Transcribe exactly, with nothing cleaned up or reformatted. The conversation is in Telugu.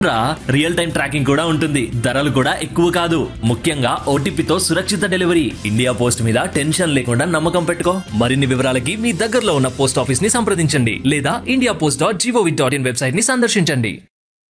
రియల్ టైం ట్రాకింగ్ కూడా ఉంటుంది. ధరలు కూడా ఎక్కువ కాదు. ముఖ్యంగా ఓటీపీతో సురక్షిత డెలివరీ. ఇండియా పోస్ట్ మీద టెన్షన్ లేకుండా నమ్మకం పెట్టుకో. మరిన్ని వివరాలకి మీ దగ్గరలో ఉన్న పోస్ట్ ఆఫీస్ ని సంప్రదించండి లేదా India post dot GOV dot in website ని సందర్శించండి.